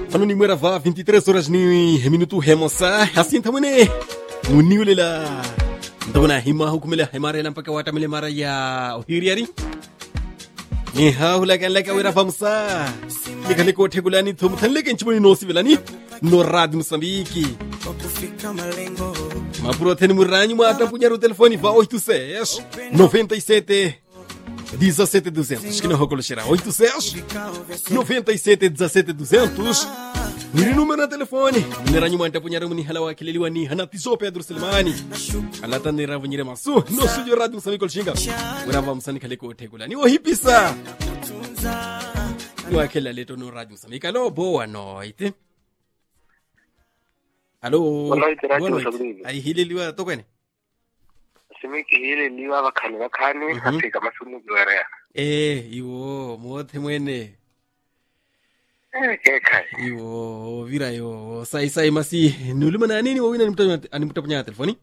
Fanoni mwera va 23 horas ni minuto hemosa asinta mwene muniule la ndona hima hukumela himara la mpaka watamele mara ya ohiriari ni haula kan leka wera famsa nikale ko tegulani thumthanleke nchimoni no sivelani no rad Msambiki kufika malengo mapuro theni muranyi mwata punyaru telefoni va 86 97 17 200 acho que não vou colocar 86 97 17 200 niri número na telefone nira nyuma ntapunyara muni hala wakileliwa ni hana tiso Pedro Silmani alata nira vunyire masu no studio radio Msambiki kolshinga urava msani kale ko tegula ni ohipisa no akela leto no radio Msambiki alo boa noite alo ai hileliwa tokwene simiki hile liwa bakani kafika masunu gwera iwo mothe mwene keka iwo vira yo sai masi nulima na nini wawina animutapunya telefoni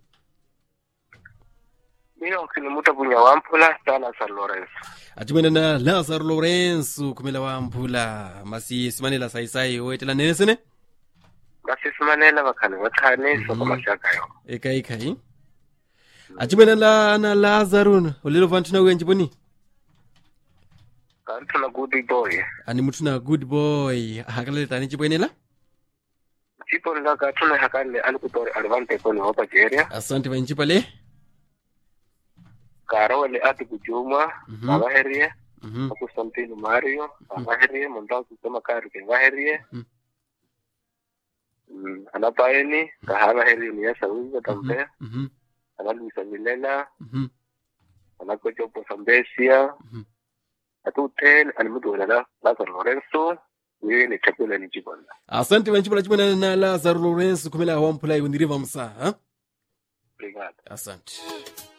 mimi ukinimuta wampula sana San Lorenzo ajumena na Lazar Lorenzo kumela wampula masi simanela sai wetela nesene basi simanela bakani soko mashaka yo ekai ajumena na Lazarun olelo vantina wenjiboni kantu good boy ani mutuna good boy hakale tani chibwenela tipo ndaka tuna hakale alikutori advante kono hapa jeria asante vanjipale karole ati kujuma abaherie aku Santino Mario abaherie mondao kusema kari kebaherie anapaeni kahabaherie ni yasa uza tambe analuisa Milela anakojopo Sambesia atutel animudolala Lazar Lorenzo ni chakula ni jibona asante vanjipala jibona na Lazar Lorenzo kumela wampula yundiriva msa obrigado asante